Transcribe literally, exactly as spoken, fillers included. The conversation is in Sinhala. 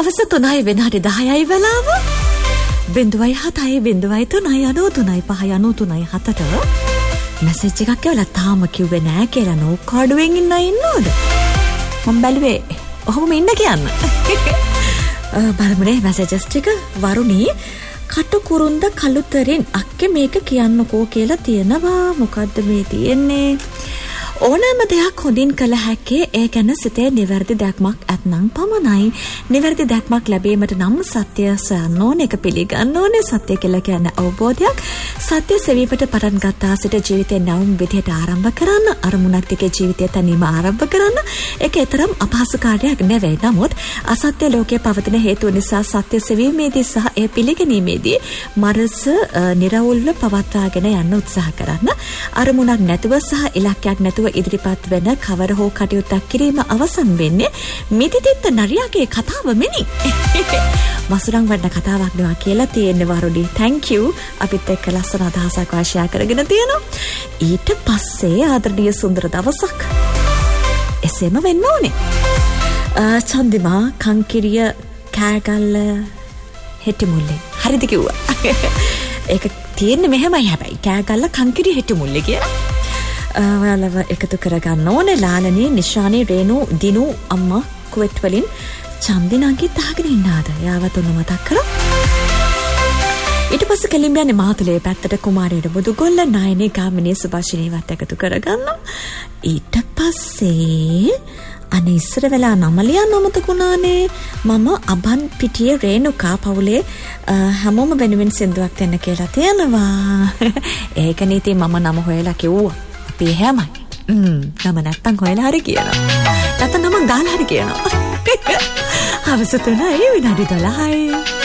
හවස තුනයි වෙනාරි දහයයි වෙලාව බිඳුවයි හතයි බිඳුවයි තුනයි අනූ තුනයි පහයි අනූ තුනයි හතට මැසේජ් එකක් කියලා තාම කිව්වේ නෑ කියලා නෝ කාඩුවෙන් ඉන්න ඉන්නවද මම බැලුවේ ඔහොම ඉන්න කියන්න බලමුනේ මැසේජස් ටික වරුණී කටු කුරුන්ද කළුතරින් අක්කේ මේක කියන්නකෝ කියලා තියෙනවා මොකද්ද මේ තියෙන්නේ ඕනෑම දෙයක් හොඳින් කළ හැකේ ඒ ගැන සිතේ නිවැරදි දැක්මක් ඇත්නම් පමණයි. නිවැරදි දැක්මක් ලැබීමට නම් සත්‍ය සොයන්න ඕනේ, ඒක පිළිගන්න ඕනේ. සත්‍ය කියලා කියන්නේ අවබෝධයක්. සත්‍ය සෙවීමට පටන් ගත්තා සිට ජීවිතේ නවම් විදිහට ආරම්භ කරන්න, අරමුණක් එක්ක ජීවිතය තනියම ආරම්භ කරන්න. ඒක තරම් අපහසු කාර්යයක් නෙවෙයි. නමුත් අසත්‍ය ලෝකයේ පවතින හේතු නිසා සත්‍ය සෙවීමේදී සහ ඒ පිළිගැනීමේදී මනස නිර්වුල්ව පවත්වාගෙන යන්න උත්සාහ කරන්න. අරමුණක් නැතුව සහ ඉලක්කයක් නැතුව ඉදිරිපත් වෙන කවර හෝ කටයුත්තක් කිරීම අවසන් වෙන්නේ මිදිතිත්ත නරියාගේ කතාව මෙනි. මසුරන් වඩන කතාවක් නවා කියලා තියෙන්නේ වරුඩි. thank you. අපිත් එක්ක ලස්සන අදහසක් වාශයා කරගෙන තියෙනවා. ඊට පස්සේ ආදරණීය සුන්දර දවසක් එසේම වෙන්න ඕනේ. චන්දිමා කංකිරිය කෑගල්ල හෙටිමුල්ලේ. හරිද කිව්වා? ඒක තියෙන්නේ මෙහෙමයි හැබැයි. කෑගල්ල කංකිරිය හෙටිමුල්ලේ කියලා. ඔයාලව එකතු කරගන්න ඕනේ. ලාලනී නිශානී රේනු දිනු අම්මා කුවෙට් වලින් චන්දිනාගේ තාගෙන ඉන්නාද යාවත් ඔන්න මතක් කරා. ඊට පස්සේ කෙලින්ම යන්නේ මාතලේ පැත්තට කුමාරයට බුදුගොල්ල නායනේ ගාමිණී සුභාෂිනීවත් එකතු කරගන්න. ඊට පස්සේ අනේ ඉස්සර වෙලා නමලියා නමතකුණානේ මම අබන් පිටියේ රේණුකා පවුලේ හැමෝම වෙනුවෙන් සින්දුවක් දෙන්න කියලා තියෙනවා. ඒක නීති මම නම හොයලා කිව්වා. අපි හැමයි. ම්ම් නම නැත්තම් හොයලා හරි කියනවා. නැත්තම් නම ගාලා හරි කියනවා. හවස තුනයි විනාඩි දොළහයි.